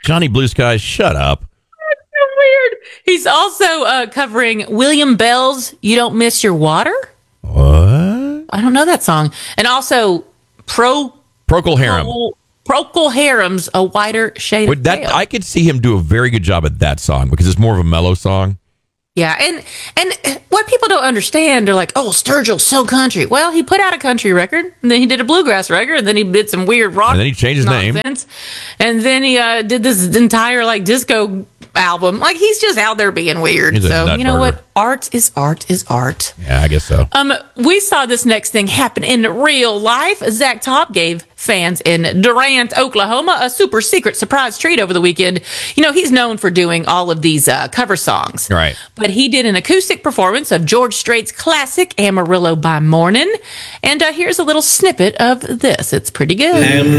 Johnny Blue Skies, shut up. Weird. He's also covering William Bell's "You Don't Miss Your Water." What? I don't know that song. And also Procol Harum's "A Whiter Shade of Pale." I could see him do a very good job at that song because it's more of a mellow song. Yeah, and what people don't understand, they're like, "Oh, Sturgill's so country." Well, he put out a country record, and then he did a bluegrass record, and then he did some weird rock, and then he changed his name, and then he did this entire disco album. Like, he's just out there being weird. So you know what? Art is art is art. Yeah, I guess so. We saw this next thing happen in real life. Zach Top gave fans in Durant, Oklahoma, a super secret surprise treat over the weekend. You know, he's known for doing all of these cover songs. Right. But he did an acoustic performance of George Strait's classic Amarillo by Morning. And here's a little snippet of this. It's pretty good.